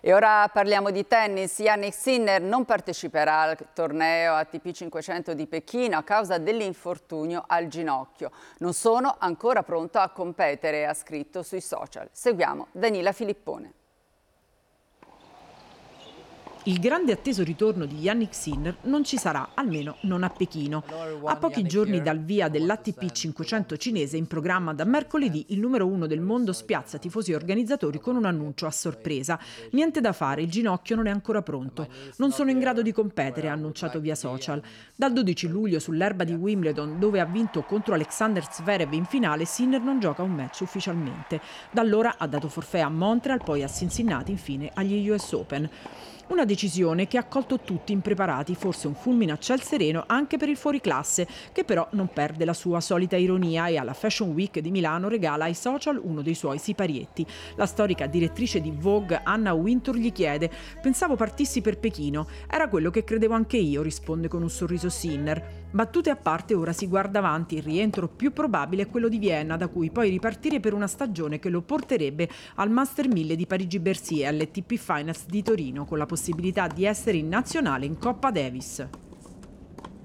E ora parliamo di tennis. Jannik Sinner non parteciperà al torneo ATP 500 di Pechino a causa dell'infortunio al ginocchio. Non sono ancora pronto a competere, ha scritto sui social. Seguiamo Danila Filippone. Il grande atteso ritorno di Jannik Sinner non ci sarà, almeno non a Pechino. A pochi giorni dal via dell'ATP 500 cinese, in programma da mercoledì, il numero 1 del mondo spiazza tifosi e organizzatori con un annuncio a sorpresa. Niente da fare, il ginocchio non è ancora pronto. Non sono in grado di competere, ha annunciato via social. Dal 12 luglio sull'erba di Wimbledon, dove ha vinto contro Alexander Zverev in finale, Sinner non gioca un match ufficialmente. Da allora ha dato forfait a Montreal, poi a Cincinnati, infine agli US Open. Una decisione che ha colto tutti impreparati, forse un fulmine a ciel sereno anche per il fuoriclasse, che però non perde la sua solita ironia e alla Fashion Week di Milano regala ai social uno dei suoi siparietti. La storica direttrice di Vogue, Anna Wintour, gli chiede: «Pensavo partissi per Pechino, era quello che credevo anche io», risponde con un sorriso Sinner. Battute a parte, ora si guarda avanti, il rientro più probabile è quello di Vienna, da cui poi ripartire per una stagione che lo porterebbe al Master 1000 di Parigi-Bercy e alle ATP Finals di Torino, con la possibilità di essere in nazionale in Coppa Davis.